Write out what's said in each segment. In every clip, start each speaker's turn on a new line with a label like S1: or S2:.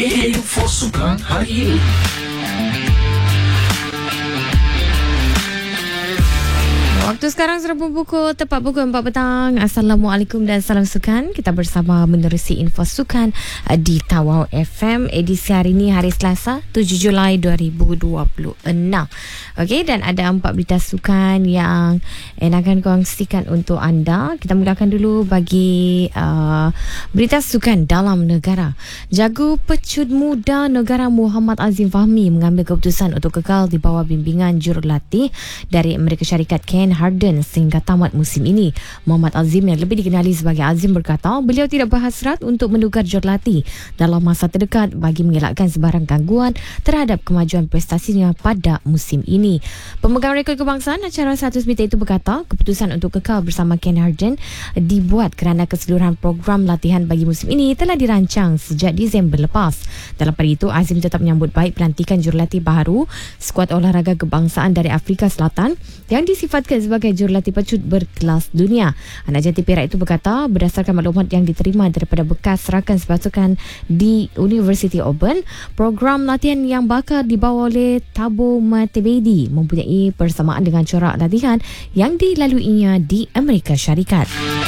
S1: Info Sukan hari ini.
S2: Waktu sekarang sudah tepat pukul 4 petang. Assalamualaikum dan salam sukan. Kita bersama menerusi info sukan di Tawau FM. Edisi hari ini hari Selasa 7 Julai 2026. Okey, dan ada 4 berita sukan yang akan kongsikan untuk anda. Kita mulakan dulu bagi berita sukan dalam negara. Jago pecut muda negara Muhammad Azim Fahmi mengambil keputusan untuk kekal di bawah bimbingan jurulatih dari Amerika Syarikat Ken Harden sehingga tamat musim ini. Muhammad Azim yang lebih dikenali sebagai Azim berkata beliau tidak berhasrat untuk menukar jurulatih dalam masa terdekat bagi mengelakkan sebarang gangguan terhadap kemajuan prestasinya pada musim ini. Pemegang rekod kebangsaan acara 100 meter itu berkata keputusan untuk kekal bersama Ken Harden dibuat kerana keseluruhan program latihan bagi musim ini telah dirancang sejak Disember lepas. Dalam pada itu, Azim tetap menyambut baik pelantikan jurulatih baru skuad olahraga kebangsaan dari Afrika Selatan yang disifatkan sebagai jurulatih pecut berkelas dunia. Anak jati Perak itu berkata berdasarkan maklumat yang diterima daripada bekas rakan sepasukan di University Auburn, program latihan yang bakal dibawa oleh Thabo Mtebedi mempunyai persamaan dengan corak latihan yang dilaluinya di Amerika Syarikat.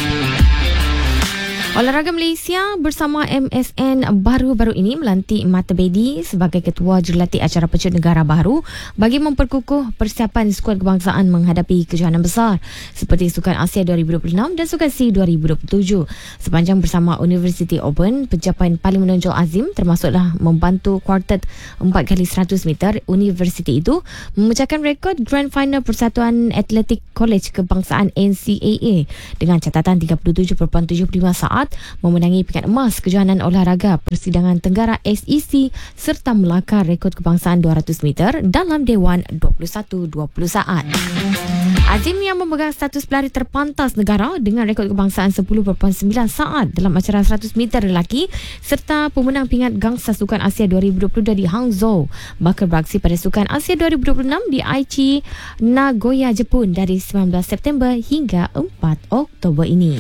S2: Olahraga Malaysia bersama MSN baru-baru ini melantik Mtebedi sebagai ketua jurulatih acara pecut negara baru bagi memperkukuh persiapan skuad kebangsaan menghadapi kejohanan besar seperti Sukan Asia 2026 dan Sukan SEA 2027. Sepanjang bersama University Auburn, pencapaian paling menonjol Azim termasuklah membantu kuartet 4x100 meter universiti itu memecahkan rekod Grand Final Persatuan Atletik College Kebangsaan NCAA dengan catatan 37.75 saat, memenangi pingat emas kejohanan olahraga Persidangan Tenggara SEC serta melakar rekod kebangsaan 200 meter dalam Dewan 21-20 saat. Azim yang memegang status pelari terpantas negara dengan rekod kebangsaan 10.9 saat dalam acara 100 meter lelaki serta pemenang pingat gangsa Sukan Asia 2022 di Hangzhou bakal beraksi pada Sukan Asia 2026 di Aichi, Nagoya, Jepun dari 19 September hingga 4 Oktober ini.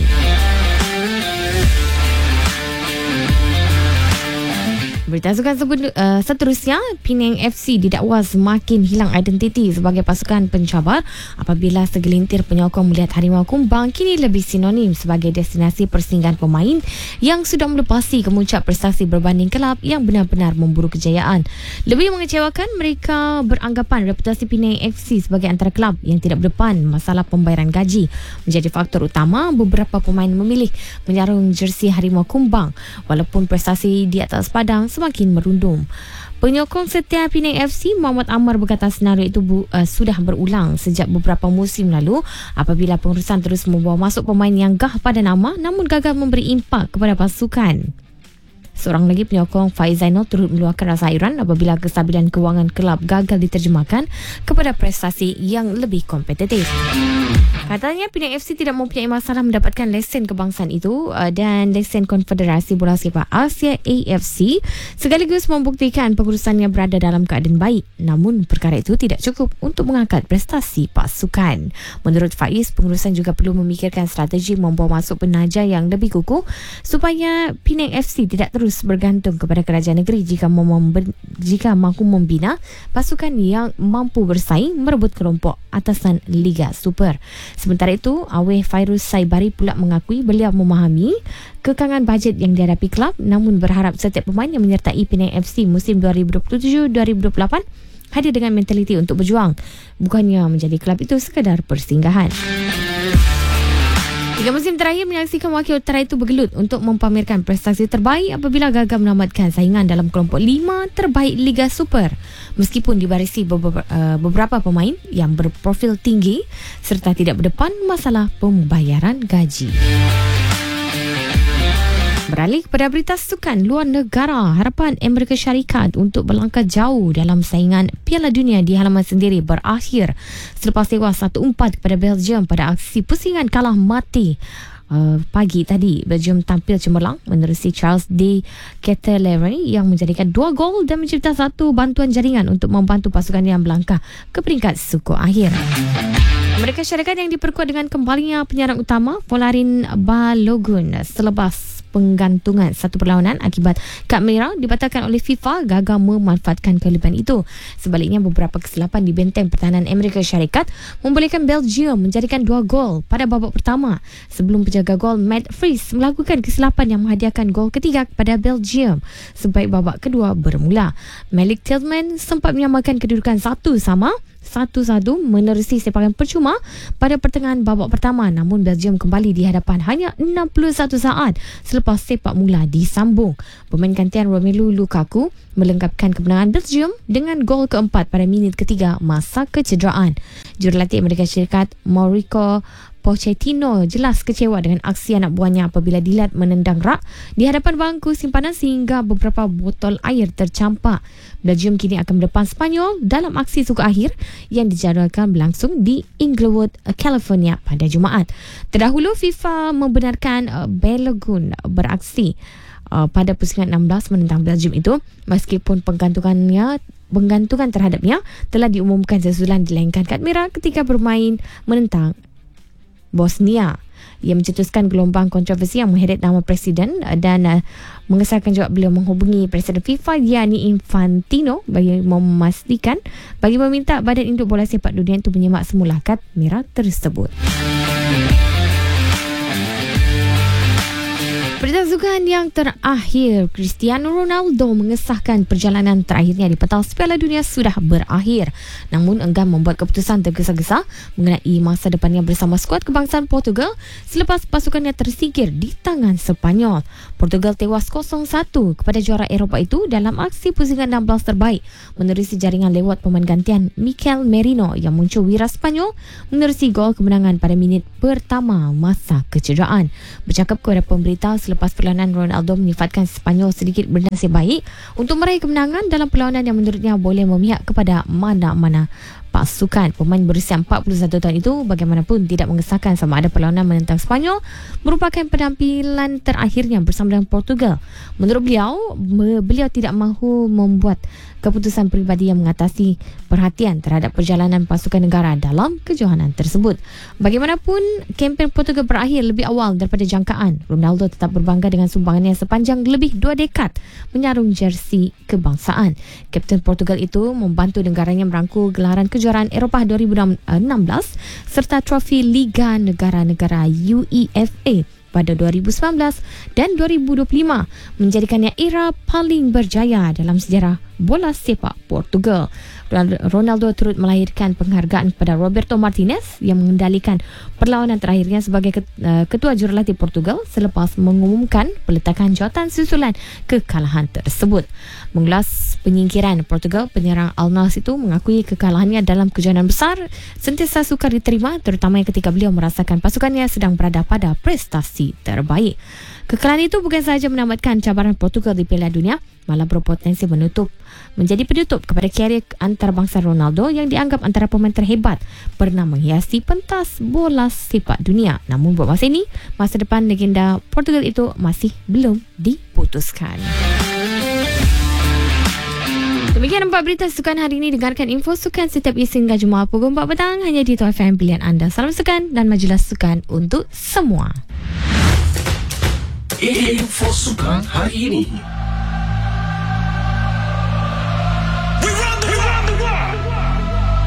S2: Berita sukan seterusnya, Penang FC didakwa semakin hilang identiti sebagai pasukan pencabar apabila segelintir penyokong melihat Harimau Kumbang kini lebih sinonim sebagai destinasi persinggahan pemain yang sudah melepasi kemuncak prestasi berbanding kelab yang benar-benar memburu kejayaan. Lebih mengecewakan, mereka beranggapan reputasi Penang FC sebagai antara kelab yang tidak berdepan masalah pembayaran gaji menjadi faktor utama beberapa pemain memilih menyarung jersey Harimau Kumbang walaupun prestasi di atas padang semakin merundum. Penyokong setia Penang FC Muhammad Ammar berkata senario itu sudah berulang sejak beberapa musim lalu apabila pengurusan terus membawa masuk pemain yang gah pada nama namun gagal memberi impak kepada pasukan. Seorang lagi penyokong, Faiz Zainal, turut meluahkan rasa hairan apabila kestabilan kewangan kelab gagal diterjemahkan kepada prestasi yang lebih kompetitif. Katanya Penang FC tidak mempunyai masalah mendapatkan lesen kebangsaan itu dan lesen Konfederasi Bola Sepak Asia AFC sekaligus membuktikan pengurusannya berada dalam keadaan baik. Namun perkara itu tidak cukup untuk mengangkat prestasi pasukan. Menurut Faiz, pengurusan juga perlu memikirkan strategi membawa masuk penaja yang lebih kukuh supaya Penang FC tidak terus bergantung kepada kerajaan negeri jika mampu membina pasukan yang mampu bersaing merebut kelompok atasan Liga Super. Sementara itu, Aweh Fairuz Saibari pula mengakui beliau memahami kekangan bajet yang dihadapi kelab namun berharap setiap pemain yang menyertai Penang FC musim 2027-2028 hadir dengan mentaliti untuk berjuang, bukannya menjadi kelab itu sekadar persinggahan. 3 musim terakhir menyaksikan wakil utara itu bergelut untuk mempamerkan prestasi terbaik apabila gagal menamatkan saingan dalam kelompok 5 terbaik Liga Super. Meskipun dibarisi beberapa pemain yang berprofil tinggi serta tidak berdepan masalah pembayaran gaji. Beralih kepada berita sukan luar negara, harapan Amerika Syarikat untuk berlangkah jauh dalam saingan Piala Dunia di halaman sendiri berakhir selepas tewas 1-4 kepada Belgium pada aksi pusingan kalah mati pagi tadi. Belgium tampil cemerlang menerusi Charles de Ketelaere yang menjadikan 2 gol dan mencipta 1 bantuan jaringan untuk membantu pasukan yang melangkah ke peringkat suku akhir. Amerika Syarikat yang diperkuat dengan kembalinya penyerang utama Folarin Balogun selepas penggantungan satu perlawanan akibat kad merah dibatalkan oleh FIFA gagal memanfaatkan kelebihan itu. Sebaliknya, beberapa kesilapan di benteng pertahanan Amerika Syarikat membolehkan Belgium menjadikan 2 gol pada babak pertama sebelum penjaga gol Matt Fries melakukan kesilapan yang menghadiahkan gol ketiga kepada Belgium sebaik babak kedua bermula. Malik Tillman sempat menyamakan kedudukan 1-1 menerusi sepakan percuma pada pertengahan babak pertama, namun Belgium kembali di hadapan hanya 61 saat selepas sepak mula disambung. Pemain gantian Romelu Lukaku melengkapkan kemenangan Belgium dengan gol keempat pada minit ketiga masa kecederaan. Jurulatih Amerika Syarikat Mauricio Pochettino jelas kecewa dengan aksi anak buahnya apabila dilihat menendang rak di hadapan bangku simpanan sehingga beberapa botol air tercampak. Belgium kini akan mendepan Spanyol dalam aksi suku akhir yang dijadualkan berlangsung di Inglewood, California pada Jumaat. Terdahulu, FIFA membenarkan Balogun beraksi pada pusingan 16 menentang Belgium itu, meskipun penggantungan terhadapnya telah diumumkan sesudah dilengkan kad merah ketika bermain menentang Bosnia. Ia mencetuskan gelombang kontroversi yang mengheret nama Presiden dan mengesahkan juga beliau menghubungi Presiden FIFA Gianni Infantino bagi meminta Badan Induk Bola Sepak Dunia untuk menyemak semula kad merah tersebut. Berita sukan yang terakhir, Cristiano Ronaldo mengesahkan perjalanan terakhirnya di pentas Piala Dunia sudah berakhir, namun enggan membuat keputusan tergesa-gesa mengenai masa depannya bersama skuad kebangsaan Portugal selepas pasukannya tersingkir di tangan Sepanyol. Portugal tewas 0-1 kepada juara Eropah itu dalam aksi pusingan 16 terbaik menerusi jaringan lewat pemain gantian Mikel Merino yang muncul wira Sepanyol menerusi gol kemenangan pada minit pertama masa kecederaan. Bercakap kepada pemberita selepas perlawanan, Ronaldo menyifatkan Sepanyol sedikit bernasib baik untuk meraih kemenangan dalam perlawanan yang menurutnya boleh memihak kepada mana-mana pasukan. Pemain berusia 41 tahun itu bagaimanapun tidak mengesahkan sama ada perlawanan menentang Sepanyol merupakan penampilan terakhirnya bersama dengan Portugal. Menurut beliau tidak mahu membuat keputusan peribadi yang mengatasi perhatian terhadap perjalanan pasukan negara dalam kejohanan tersebut. Bagaimanapun, kempen Portugal berakhir lebih awal daripada jangkaan. Ronaldo tetap berbangga dengan sumbangannya sepanjang lebih 2 dekad menyarung jersey kebangsaan. Kapten Portugal itu membantu negaranya merangkul gelaran kejuaraan Eropah 2016 serta trofi Liga Negara-Negara UEFA pada 2019 dan 2025, menjadikannya era paling berjaya dalam sejarah bola sepak Portugal. Ronaldo turut melahirkan penghargaan kepada Roberto Martinez yang mengendalikan perlawanan terakhirnya sebagai ketua jurulatih Portugal selepas mengumumkan peletakan jawatan susulan kekalahan tersebut. Mengulas penyingkiran Portugal, penyerang Al Nassr itu mengakui kekalahannya dalam kejohanan besar sentiasa sukar diterima, terutamanya ketika beliau merasakan pasukannya sedang berada pada prestasi terbaik. Kekalahan itu bukan sahaja menamatkan cabaran Portugal di Piala Dunia, malah berpotensi menjadi penutup kepada karier antarabangsa Ronaldo yang dianggap antara pemain terhebat pernah menghiasi pentas bola sepak dunia. Namun buat masa ini, masa depan legenda Portugal itu masih belum diputuskan. Demikian 4 berita sukan hari ini. Dengarkan info sukan setiap Isnin hingga Jumaat pukul 4 petang hanya di Top FM pilihan anda. Salam sukan dan majalah sukan untuk semua.
S1: Info sukan hari ini.